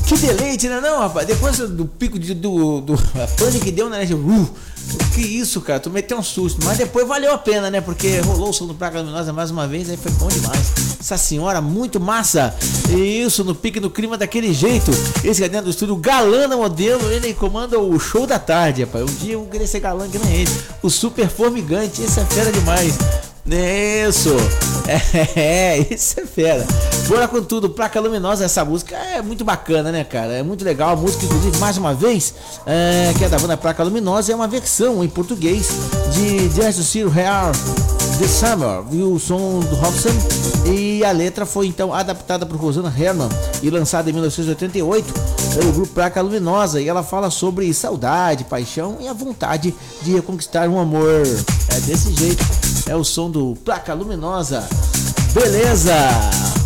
Que deleite, né não, rapaz? Depois do pico do pane que deu, né? Que isso, cara, tu meteu um susto. Mas depois valeu a pena, né? Porque rolou o som do Placa Luminosa mais uma vez, aí foi bom demais. Essa senhora, muito massa. E isso, no pique do clima daquele jeito. Esse aqui dentro do estúdio, galã modelo, ele comanda o show da tarde, rapaz. Um dia eu queria ser galã que nem ele. O super formigante, esse é fera demais. Isso, isso é fera. Bora com tudo, Placa Luminosa. Essa música é muito bacana, né, cara? É muito legal. A música, inclusive, mais uma vez, que é da banda Placa Luminosa, é uma versão em português de Just Ciro Real The Summer, viu? O som do Robson. E a letra foi então adaptada por Rosana Herman e lançada em 1988 pelo grupo Placa Luminosa. E ela fala sobre saudade, paixão e a vontade de reconquistar um amor. É desse jeito. É o som do Placa Luminosa. Beleza!